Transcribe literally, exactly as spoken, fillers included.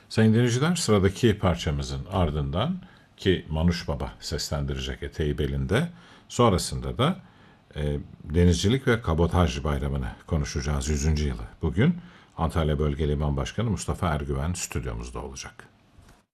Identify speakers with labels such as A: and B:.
A: Sayın dinleyiciler, sıradaki parçamızın ardından ki Manuş Baba seslendirecek eteği belinde, sonrasında da e, Denizcilik ve Kabotaj Bayramı'nı konuşacağız yüzüncü yılı. Bugün Antalya Bölge Liman Başkanı Mustafa Ergüven stüdyomuzda olacak.